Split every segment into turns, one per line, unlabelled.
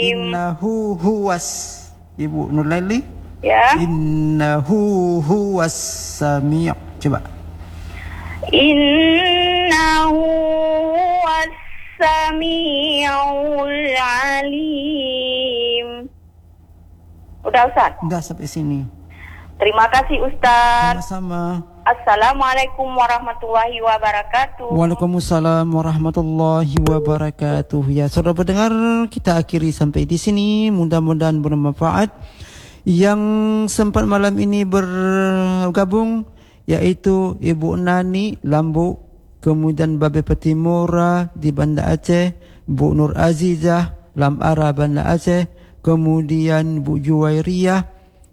Innahu huwas. Ibu Nur Laili.
Ya.
Innahu huwas sami'. Coba.
Innahu huwas sami'ul alim. Udah Ustaz?
Udah sampai sini.
Terima kasih Ustaz.
Sama-sama.
Assalamualaikum warahmatullahi wabarakatuh.
Waalaikumsalam warahmatullahi wabarakatuh. Ya, saudara pendengar, kita akhiri sampai di sini. Mudah-mudahan bermanfaat. Yang sempat malam ini bergabung yaitu Ibu Nani Lambu, kemudian Babe Petimura di Banda Aceh, Bu Nur Azizah Lam Ara Banda Aceh, kemudian Bu Juwairiyah,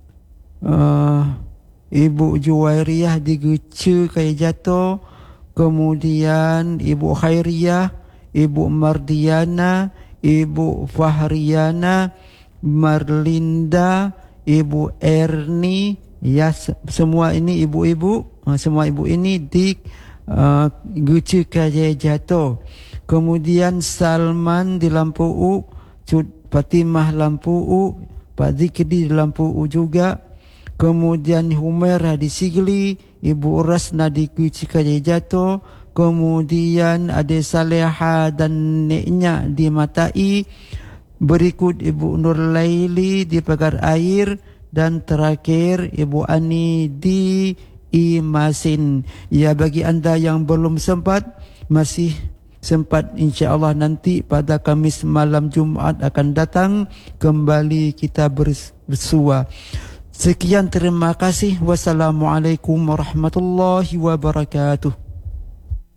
Ibu Juwairiyah di Gece Kaya Jatuh, kemudian Ibu Khairiyah, Ibu Mardiana, Ibu Fahriana, Marlinda, Ibu Erni, ya semua ini ibu-ibu, semua ibu ini di Gece Kaya Jatuh. Kemudian Salman di Lampu U, Fatimah Lampu U, Pak Zikri di Lampu U juga. Kemudian Humairah di Sigli, Ibu Rasna di Gece Kaya Jatuh. Kemudian Ade Saleha dan Neknya di Matai. Berikut Ibu Nur Laili di Pagar Air. Dan terakhir Ibu Ani di Imasin. Ya, bagi anda yang belum sempat, masih sempat, insya-Allah nanti pada Kamis malam Jumaat akan datang kembali kita bersua. Sekian, terima kasih. Wassalamualaikum warahmatullahi wabarakatuh.